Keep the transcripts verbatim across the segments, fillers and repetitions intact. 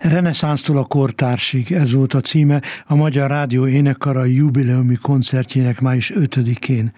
Reneszánsztól a kortársig, ez volt a címe a Magyar Rádió Énekkara jubileumi koncertjének május ötödikén.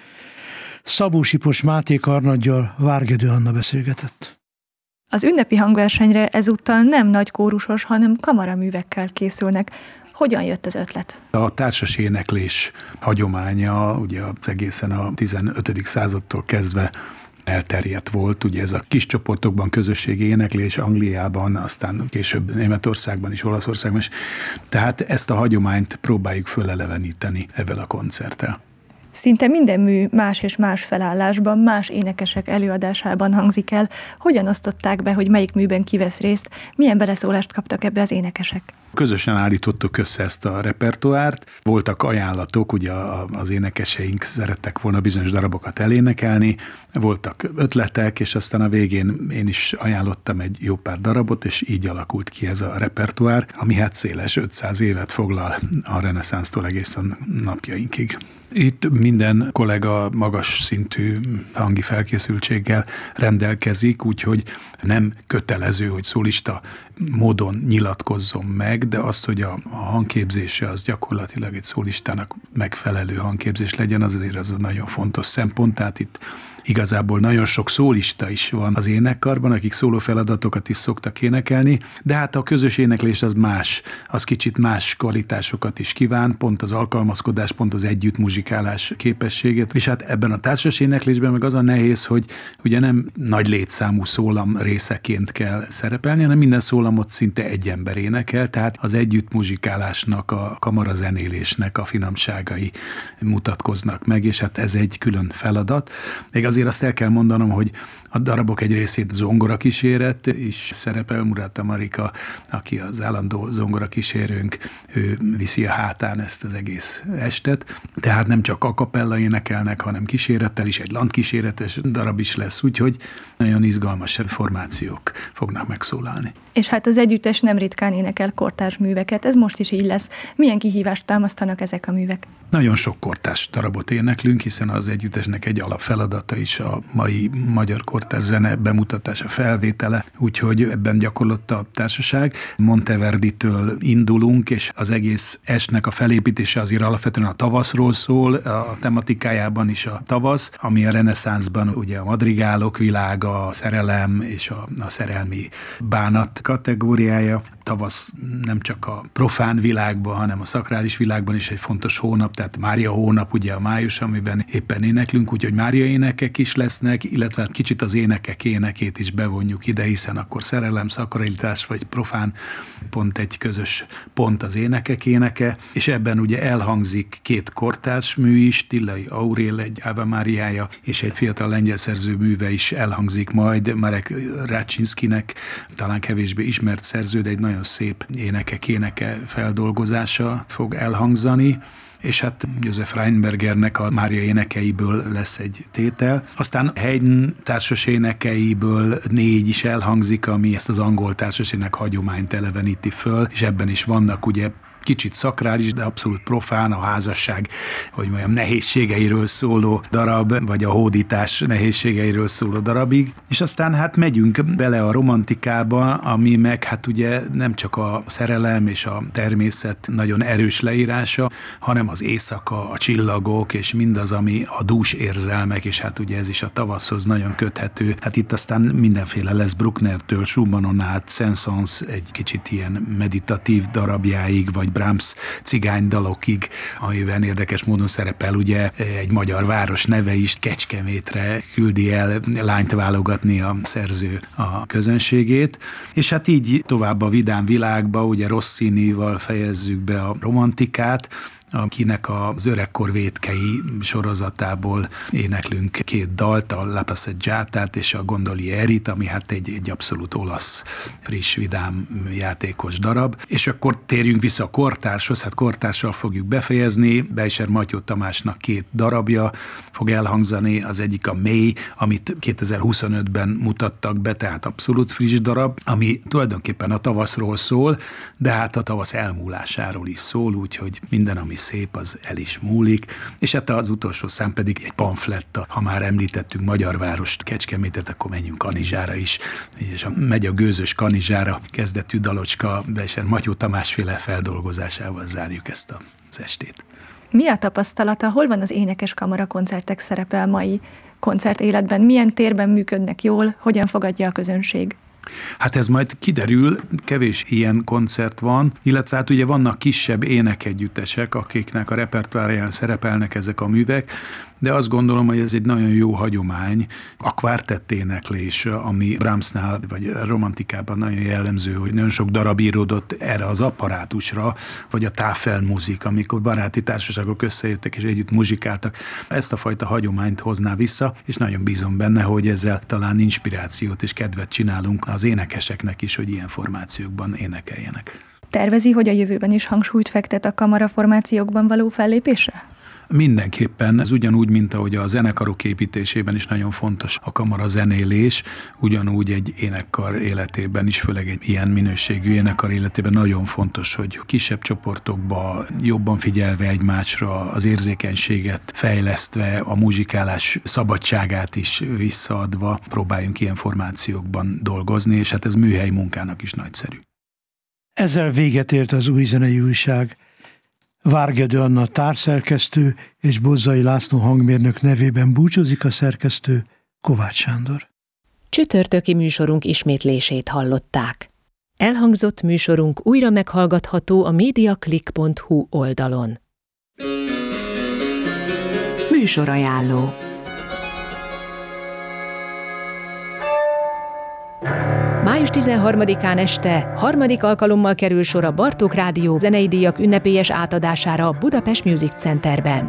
Szabó Sipos Máté karnaggyal Várgedő Anna beszélgetett. Az ünnepi hangversenyre ezúttal nem nagy kórusos, hanem kamaraművekkel készülnek. Hogyan jött az ötlet? A társas éneklés hagyománya ugye egészen a tizenötödik századtól kezdve elterjedt volt. Ugye ez a kis csoportokban közösségi éneklés Angliában, aztán később Németországban és Olaszországban is. Tehát ezt a hagyományt próbáljuk föleleveníteni ezzel a koncerttel. Szinte minden mű más és más felállásban, más énekesek előadásában hangzik el. Hogyan osztották be, hogy melyik műben kivesz részt? Milyen beleszólást kaptak ebbe az énekesek? Közösen állítottuk össze ezt a repertoárt. Voltak ajánlatok, ugye az énekeseink szerettek volna bizonyos darabokat elénekelni, voltak ötletek, és aztán a végén én is ajánlottam egy jó pár darabot, és így alakult ki ez a repertoár, ami hát széles ötszáz évet foglal a reneszánsztól egészen napjainkig. Itt minden kollega magas szintű hangi felkészültséggel rendelkezik, úgyhogy nem kötelező, hogy szólista módon nyilatkozzon meg, de azt, hogy a, a hangképzése az gyakorlatilag egy szólistának megfelelő hangképzés legyen, az azért az a nagyon fontos szempont, tehát itt igazából nagyon sok szólista is van az énekkarban, akik szólófeladatokat is szoktak énekelni, de hát a közös éneklés az más, az kicsit más kvalitásokat is kíván, pont az alkalmazkodás, pont az együttmuzsikálás képességet, és hát ebben a társas éneklésben meg az a nehéz, hogy ugye nem nagy létszámú szólam részeként kell szerepelni, hanem minden szólamot szinte egy ember énekel, tehát az együttmuzsikálásnak, a kamarazenélésnek a finomságai mutatkoznak meg, és hát ez egy külön feladat. Még azért azt el kell mondanom, hogy a darabok egy részét zongorakíséret is szerepel. Muráta Marika, aki az állandó zongorakísérőnk, ő viszi a hátán ezt az egész estet. Tehát nem csak a kapella énekelnek, hanem kísérettel is, egy landkíséretes darab is lesz, úgyhogy nagyon izgalmas formációk fognak megszólalni. És hát az együttes nem ritkán énekel kortárs műveket, ez most is így lesz. Milyen kihívást támasztanak ezek a művek? Nagyon sok kortárs darabot éneklünk, hiszen az együttesnek egy alapfeladata is a mai magyar kortárs zene bemutatása, felvétele, úgyhogy ebben gyakorlott a társaság. Monteverditől indulunk, és az egész estnek a felépítése azért alapvetően a tavaszról szól, a tematikájában is a tavasz, ami a reneszánszban ugye a madrigálok világa, a szerelem és a, a szerelmi bánat kategóriája. Tavasz nem csak a profán világban, hanem a szakrális világban is egy fontos hónap, tehát Mária hónap, ugye a május, amiben éppen éneklünk, úgyhogy Mária énekek is lesznek, illetve kicsit az énekek énekét is bevonjuk ide, hiszen akkor szerelem, szakralitás vagy profán pont egy közös pont az énekek éneke, és ebben ugye elhangzik két kortárs mű is, Tillai Aurél egy Ave Máriája, és egy fiatal lengyel szerző műve is elhangzik majd, Marek Rácsinszkinek talán kevésbé ismert szerző, de egy nagyon szép énekek éneke feldolgozása fog elhangzani, és hát József Reinbergernek a Mária énekeiből lesz egy tétel. Aztán Haydn társas énekeiből négy is elhangzik, ami ezt az angol társas ének hagyományt eleveníti föl, és ebben is vannak ugye kicsit szakrális, de abszolút profán, a házasság, hogy mondjam, nehézségeiről szóló darab, vagy a hódítás nehézségeiről szóló darabig. És aztán hát megyünk bele a romantikába, ami meg hát ugye nem csak a szerelem és a természet nagyon erős leírása, hanem az éjszaka, a csillagok, és mindaz, ami a dús érzelmek, és hát ugye ez is a tavaszhoz nagyon köthető. Hát itt aztán mindenféle lesz Brucknertől, Schumannon át, Saint-Saëns egy kicsit ilyen meditatív darabjáig, vagy Brahms cigánydalokig, amiben érdekes módon szerepel ugye egy magyar város neve is, Kecskemétre küldi el lányt válogatni a szerző a közönségét, és hát így tovább a vidám világba, ugye Rossinival fejezzük be a romantikát, akinek az Öregkor vétkei sorozatából éneklünk két dalt, a La Passeggiatát és a Gondolierit, ami hát egy, egy abszolút olasz, friss, vidám játékos darab. És akkor térjünk vissza a kortárshoz, hát kortárssal fogjuk befejezni, Beischer Mattyó Tamásnak két darabja fog elhangzani, az egyik a Mély, amit kétezer-huszonötben mutattak be, tehát abszolút friss darab, ami tulajdonképpen a tavaszról szól, de hát a tavasz elmúlásáról is szól, úgyhogy minden, ami szép, az el is múlik, és hát az utolsó szám pedig egy pamfletta. Ha már említettünk Magyarvárost, Kecskemétet, akkor menjünk Kanizsára is, és a Megy a gőzös Kanizsára kezdetű dalocska, de Matyó Tamásféle feldolgozásával zárjuk ezt az estét. Mi a tapasztalata, hol van az énekes kamara koncertek szerepe a mai koncertéletben? Milyen térben működnek jól, hogyan fogadja a közönség? Hát ez majd kiderül, kevés ilyen koncert van, illetve hát ugye vannak kisebb énekegyüttesek, akiknek a repertoárján szerepelnek ezek a művek, de azt gondolom, hogy ez egy nagyon jó hagyomány, a kvártett éneklés, ami Brahmsnál vagy romantikában nagyon jellemző, hogy nagyon sok darab íródott erre az apparátusra, vagy a táfelmuzik, amikor baráti társaságok összejöttek és együtt muzsikáltak. Ezt a fajta hagyományt hozná vissza, és nagyon bízom benne, hogy ezzel talán inspirációt és kedvet csinálunk az énekeseknek is, hogy ilyen formációkban énekeljenek. Tervezi, hogy a jövőben is hangsúlyt fektet a kamaraformációkban való fellépésre? Mindenképpen, ez ugyanúgy, mint ahogy a zenekarok építésében is nagyon fontos a kamara zenélés, ugyanúgy egy énekkar életében is, főleg egy ilyen minőségű énekkar életében nagyon fontos, hogy kisebb csoportokba jobban figyelve egymásra, az érzékenységet fejlesztve, a muzsikálás szabadságát is visszaadva próbáljunk ilyen formációkban dolgozni, és hát ez műhelyi munkának is nagyszerű. Ezzel véget ért az Új Zenei Újság. Várgedő Anna társszerkesztő és Bozzai László hangmérnök nevében búcsúzik a szerkesztő, Kovács Sándor. Csütörtöki műsorunk ismétlését hallották. Elhangzott műsorunk újra meghallgatható a mediaclick pont hu oldalon. Műsorajánló. május tizenharmadikán este harmadik alkalommal kerül sor a Bartók Rádió zenei díjak ünnepélyes átadására a Budapest Music Centerben.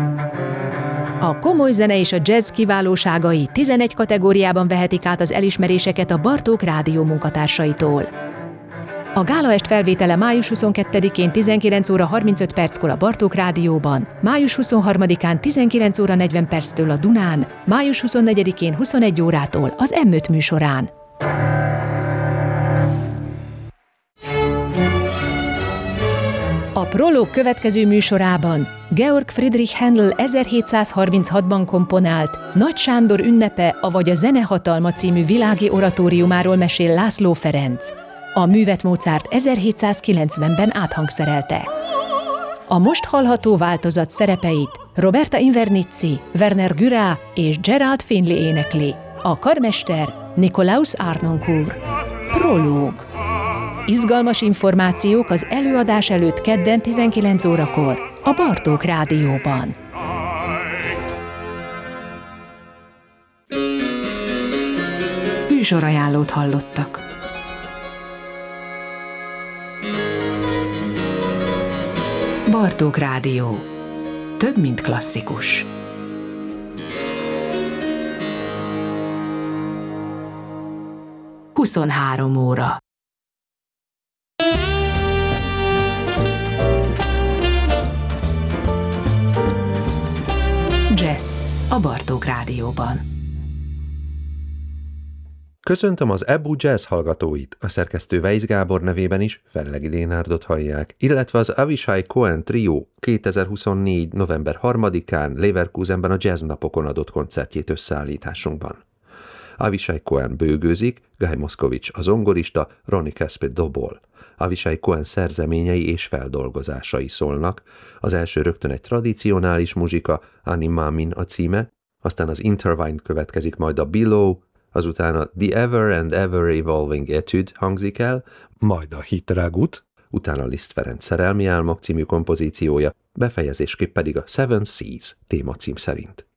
A komoly zene és a jazz kiválóságai tizenegy kategóriában vehetik át az elismeréseket a Bartók Rádió munkatársaitól. A gálaest felvétele május huszonkettedikén tizenkilenc óra harmincöt perckor a Bartók Rádióban, május huszonharmadikán tizenkilenc óra negyven perctől a Dunán, május huszonnegyedikén huszonegy órától az em öt műsorán. A Prológ következő műsorában Georg Friedrich Händel ezerhétszázharminchatban komponált Nagy Sándor ünnepe, avagy a Zenehatalma című világi oratóriumáról mesél László Ferenc. A művet Mozart ezerhétszázkilencvenben áthangszerelte. A most hallható változat szerepeit Roberta Invernizzi, Werner Gürá és Gerald Finley énekli. A karmester Nikolaus Arnoncourt. Prológ. Izgalmas információk az előadás előtt kedden tizenkilenc órakor a Bartók Rádióban. Műsorajánlót hallottak. Bartók Rádió. Több, mint klasszikus. huszonhárom óra. Jazz a Bartók Rádióban. Köszöntöm az Ebu Jazz hallgatóit, a szerkesztő Weisz Gábor nevében is Fellegi Lénárdot hallják, illetve az Avishai Cohen Trio kétezer-huszonnégy. november harmadikán Leverkusenben a Jazz napokon adott koncertjét összeállításunkban. Avishai Cohen bőgőzik, Guy Moszkovics a zongorista, Ronnie Caspit dobol. Avishai Cohen szerzeményei és feldolgozásai szólnak, az első rögtön egy tradicionális muzsika, Ani Maamin a címe, aztán az Intervine következik, majd a Below, azután a The Ever and Ever Evolving Etude hangzik el, majd a Hitragut, utána Liszt Ferenc Szerelmi álmok című kompozíciója, befejezésképp pedig a Seven Seas témacím szerint.